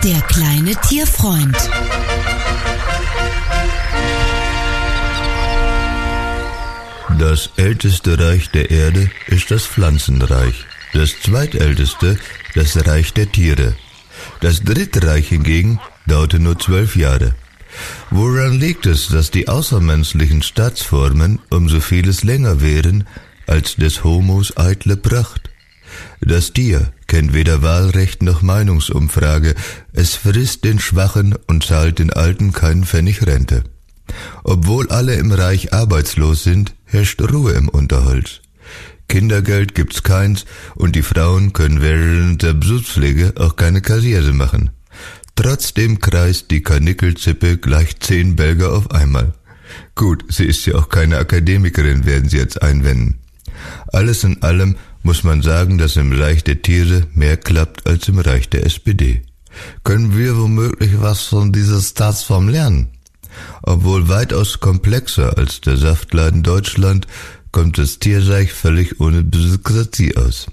Der kleine Tierfreund. Das älteste Reich der Erde ist das Pflanzenreich. Das zweitälteste das Reich der Tiere. Das dritte Reich hingegen dauerte nur 12 Jahre. Woran liegt es, dass die außermenschlichen Staatsformen um so vieles länger wären als des Homos eitle Pracht? Das Tier kennt weder Wahlrecht noch Meinungsumfrage, es frisst den Schwachen und zahlt den Alten keinen Pfennig Rente. Obwohl alle im Reich arbeitslos sind, herrscht Ruhe im Unterholz. Kindergeld gibt's keins und die Frauen können während der Besuchspflege auch keine Kassiere machen. Trotzdem kreist die Karnickelzippe gleich 10 Belger auf einmal. Gut, sie ist ja auch keine Akademikerin, werden Sie jetzt einwenden. Alles in allem muss man sagen, dass im Reich der Tiere mehr klappt als im Reich der SPD. Können wir womöglich was von dieser Staatsform lernen? Obwohl weitaus komplexer als der Saftladen Deutschland, kommt das Tierreich völlig ohne Bürokratie aus.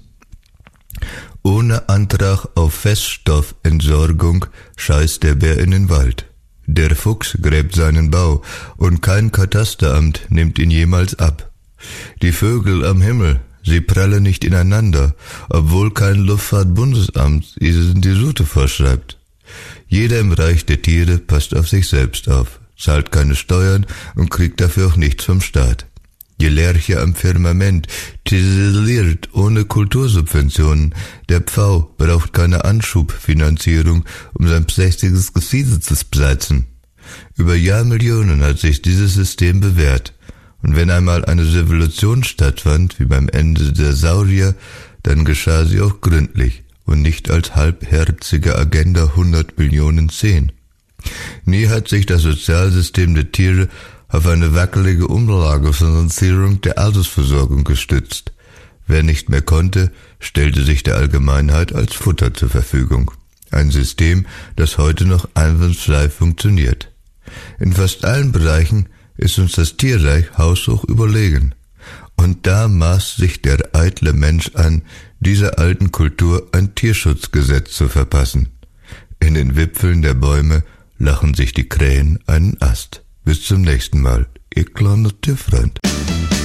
Ohne Antrag auf Feststoffentsorgung scheißt der Bär in den Wald. Der Fuchs gräbt seinen Bau und kein Katasteramt nimmt ihn jemals ab. Die Vögel am Himmel, sie prallen nicht ineinander, obwohl kein Luftfahrtbundesamt ihnen die Route vorschreibt. Jeder im Reich der Tiere passt auf sich selbst auf, zahlt keine Steuern und kriegt dafür auch nichts vom Staat. Die Lerche am Firmament ziseliert ohne Kultursubventionen. Der Pfau braucht keine Anschubfinanzierung, um sein prächtiges Gefieder zu besitzen. Über Jahrmillionen hat sich dieses System bewährt. Und wenn einmal eine Revolution stattfand, wie beim Ende der Saurier, dann geschah sie auch gründlich und nicht als halbherzige Agenda 100 Millionen 10. Nie hat sich das Sozialsystem der Tiere auf eine wackelige Umlagefinanzierung der Altersversorgung gestützt. Wer nicht mehr konnte, stellte sich der Allgemeinheit als Futter zur Verfügung. Ein System, das heute noch einwandfrei funktioniert. In fast allen Bereichen ist uns das Tierreich haushoch überlegen. Und da maßt sich der eitle Mensch an, dieser alten Kultur ein Tierschutzgesetz zu verpassen. In den Wipfeln der Bäume lachen sich die Krähen einen Ast. Bis zum nächsten Mal, Ihr kleiner Tierfreund.